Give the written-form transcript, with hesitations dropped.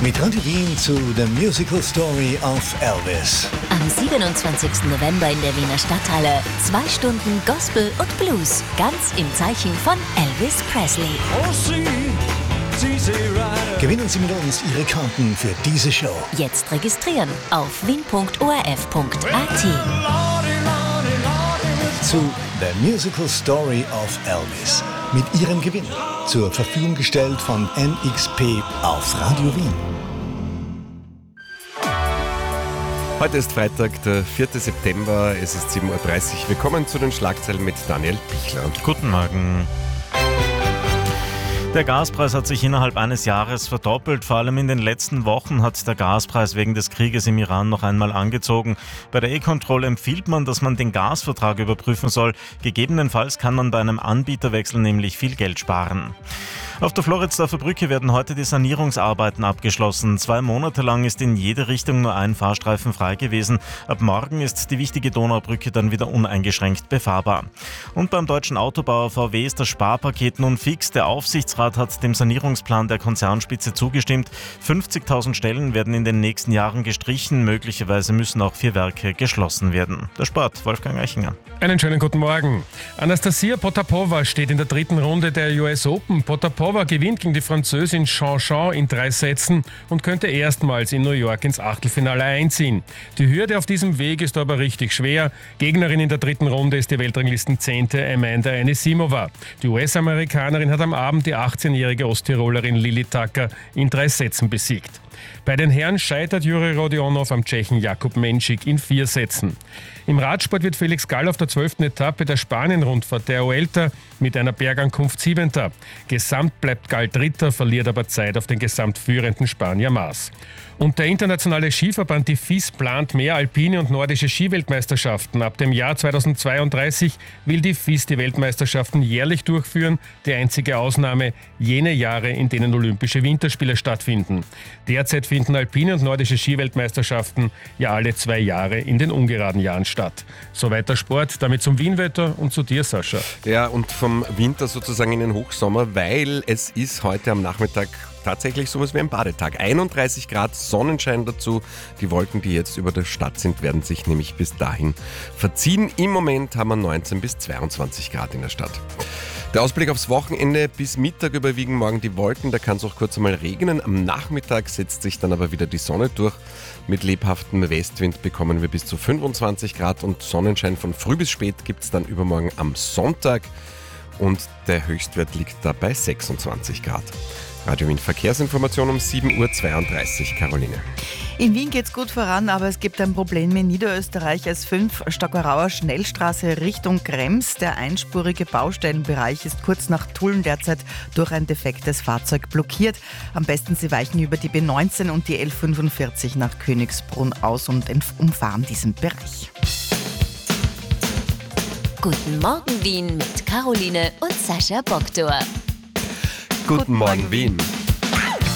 Mit Radio Wien zu The Musical Story of Elvis. Am 27. November in der Wiener Stadthalle 2 Stunden Gospel und Blues, ganz im Zeichen von Elvis Presley. Gewinnen Sie mit uns Ihre Karten für diese Show. Jetzt registrieren auf wien.orf.at. Zu The Musical Story of Elvis. Mit Ihrem Gewinn. Zur Verfügung gestellt von NXP auf Radio Wien. Heute ist Freitag, der 4. September, es ist 7.30 Uhr. Willkommen zu den Schlagzeilen mit Daniel Pichler. Guten Morgen. Der Gaspreis hat sich innerhalb eines Jahres verdoppelt. Vor allem in den letzten Wochen hat der Gaspreis wegen des Krieges im Iran noch einmal angezogen. Bei der E-Control empfiehlt man, dass man den Gasvertrag überprüfen soll. Gegebenenfalls kann man bei einem Anbieterwechsel nämlich viel Geld sparen. Auf der Floridsdorfer Brücke werden heute die Sanierungsarbeiten abgeschlossen. 2 Monate lang ist in jede Richtung nur ein Fahrstreifen frei gewesen. Ab morgen ist die wichtige Donaubrücke dann wieder uneingeschränkt befahrbar. Und beim deutschen Autobauer VW ist das Sparpaket nun fix. Der Aufsichtsrat hat dem Sanierungsplan der Konzernspitze zugestimmt. 50.000 Stellen werden in den nächsten Jahren gestrichen. Möglicherweise müssen auch 4 Werke geschlossen werden. Der Sport, Wolfgang Eichinger. Einen schönen guten Morgen. Anastasia Potapova steht in der 3. Runde der US Open. Potapova gewinnt gegen die Französin Jean in 3 Sätzen und könnte erstmals in New York ins Achtelfinale einziehen. Die Hürde auf diesem Weg ist aber richtig schwer. Gegnerin in der 3. Runde ist die Weltranglisten-10. Amanda Anisimova. Die US-Amerikanerin hat am Abend die 18-jährige Osttirolerin Lili Tucker in 3 Sätzen besiegt. Bei den Herren scheitert Juri Rodionov am Tschechen Jakub Menšík in 4 Sätzen. Im Radsport wird Felix Gall auf der 12. Etappe der Spanien-Rundfahrt der Vuelta mit einer Bergankunft 7. Gesamt bleibt Gall 3., verliert aber Zeit auf den gesamtführenden Spanier Mas. Und der internationale Skiverband, die FIS, plant mehr alpine und nordische Skiweltmeisterschaften. Ab dem Jahr 2032 will die FIS die Weltmeisterschaften jährlich durchführen. Die einzige Ausnahme jene Jahre, in denen Olympische Winterspiele stattfinden. Derzeit finden alpine und nordische Skiweltmeisterschaften ja alle 2 Jahre in den ungeraden Jahren statt. Soweit der Sport, damit zum Wienwetter und zu dir, Sascha. Ja, und vom Winter sozusagen in den Hochsommer, weil es ist heute am Nachmittag tatsächlich sowas wie ein Badetag. 31 Grad, Sonnenschein dazu. Die Wolken, die jetzt über der Stadt sind, werden sich nämlich bis dahin verziehen. Im Moment haben wir 19 bis 22 Grad in der Stadt. Der Ausblick aufs Wochenende: bis Mittag überwiegen morgen die Wolken, da kann es auch kurz einmal regnen. Am Nachmittag setzt sich dann aber wieder die Sonne durch. Mit lebhaftem Westwind bekommen wir bis zu 25 Grad und Sonnenschein von früh bis spät gibt es dann übermorgen am Sonntag und der Höchstwert liegt da bei 26 Grad. Radio Wien Verkehrsinformation um 7.32 Uhr. Caroline. In Wien geht's gut voran, aber es gibt ein Problem in Niederösterreich. S5 Stockerauer Schnellstraße Richtung Krems. Der einspurige Baustellenbereich ist kurz nach Tulln derzeit durch ein defektes Fahrzeug blockiert. Am besten Sie weichen über die B19 und die L45 nach Königsbrunn aus und umfahren diesen Bereich. Guten Morgen Wien mit Caroline und Sascha Boktor. Guten Morgen Wien.